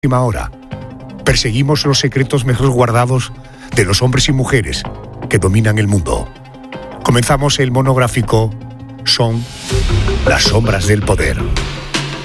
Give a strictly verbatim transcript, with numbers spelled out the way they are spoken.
Última hora. Perseguimos los secretos mejor guardados de los hombres y mujeres que dominan el mundo. Comenzamos el monográfico Son las sombras del poder.